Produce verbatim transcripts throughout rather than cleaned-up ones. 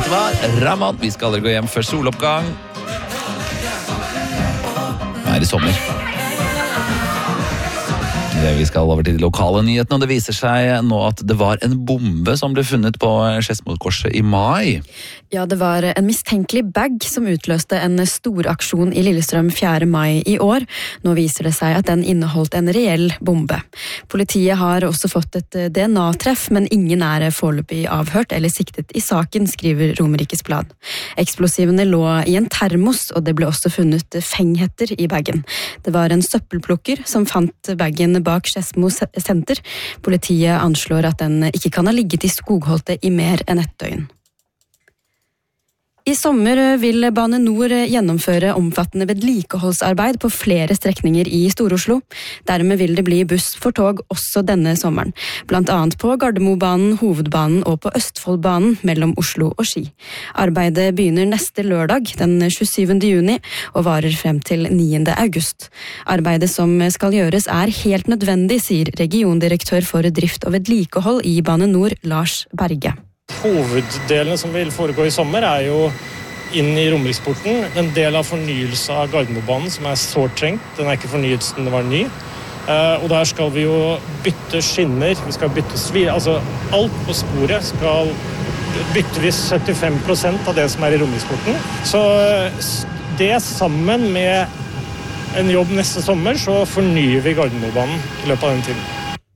Dette var Raman. Vi skal aldri gå hjem før soloppgang. Nå er det sommer. Vi skal over til de lokale nyhetene, og det viser seg nå at det var en bombe som ble funnet på Skedsmokorset i mai. Ja, det var en mistenkelig bag som utløste en stor aksjon i Lillestrøm fjerde mai i år. Nå viser det seg at den inneholdt en reell bombe. Politiet har også fått et D N A-treff, men ingen er foreløpig avhørt eller siktet i saken, skriver Romerikes Blad. Eksplosivene lå i en termos, og det ble også funnet fenghetter i bagen. Det var en søppelplukker som fant bagen bak Skedsmo senter. Politiet anslår at den ikke kan ha ligget i skogholtet i mer enn ett døgn. I sommer vil Bane Nor gjennomføre omfattende vedlikeholdsarbeid på flere strekninger i Stor-Oslo. Dermed vil det bli buss for tog også denne sommeren, blant annet på Gardermobanen, Hovedbanen og på Østfoldbanen mellom Oslo og Ski. Arbeidet begynner neste lørdag, den tjuesyvende juni, og varer frem til niende august. Arbeidet som skal gjøres er helt nødvendig, sier regiondirektør for drift og vedlikehold i Bane Nor, Lars Berge. Hoveddelene som vil foregå i sommer er jo inn i Romeriksporten. En del av fornyelse av Gardermobanen som er sårt trengt. Den er ikke fornyet siden den var ny. Og der skal vi jo bytte skinner. Vi skal bytte svir. Altså alt på sporet skal bytte vi syttifem prosent av det som er i Romeriksporten. Så det sammen med en jobb neste sommer, så fornyer vi Gardermobanen i løpet av den tiden.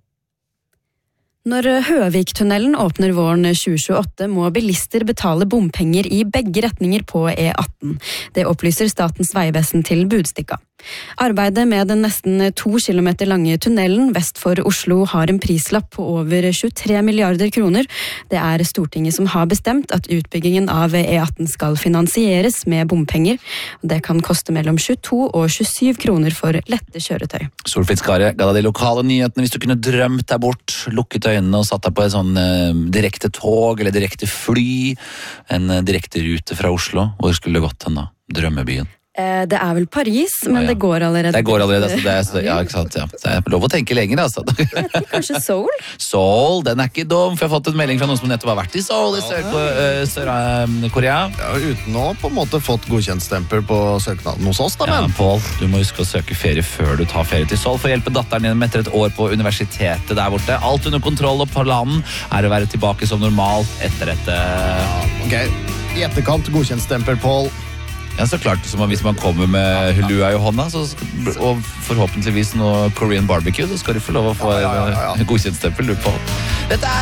Når Høvik-tunnelen åpner våren tjue tjueåtte, må bilister betale bompenger i begge retninger på E atten. Det opplyser Statens vegvesen til Budstikka. Arbeidet med den nesten to kilometer lange tunnelen vest for Oslo har en prislapp på over tjuetre milliarder kroner. Det er Stortinget som har bestemt at utbyggingen av E atten skal finansieres med bompenger. Det kan koste mellom tjueto og tjuesyv kroner for lette kjøretøy. Solfrid Skare ga deg de lokale nyhetene. Hvis du kunne drømt deg bort, lukket øynene og satt deg på en sånn uh, direkte tog eller direkte fly, en uh, direkte rute fra Oslo, hvor skulle det gått hen da? Drømmebyen. Eh, det er vel Paris, men ah, ja. det går allerede. Det går allerede, altså, det er, så, ja, ikke sant, ja. Så det er lov å tenke lenger, altså. Kanskje Seoul? Seoul, den er ikke dum, for jeg har fått en melding fra noen som nettopp har vært i Seoul i Sør-Korea. Ja, uten å på en måte fått godkjent stempel på søknaden hos oss, da, men. Ja, Paul, du må huske å søke ferie før du tar ferie til Seoul for å hjelpe datteren din etter et år på universitetet der borte. Alt under kontroll, og planen er å være tilbake som normalt etter dette. Ja, ok, i etterkant godkjent stempel, Paul. Ja, så klart, så hvis man kommer med hulua i hånda, så, og forhåpentligvis noe Korean barbecue, så skal du få lov å få ja, ja, ja, ja. godkjent stempel, du, Paul. Dette er